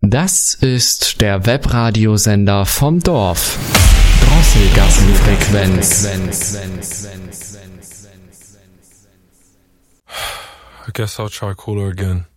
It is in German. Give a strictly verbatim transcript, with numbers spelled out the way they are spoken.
Das ist der Webradiosender vom Dorf. Drosselgassenfrequenz. I guess I'll try cooler again.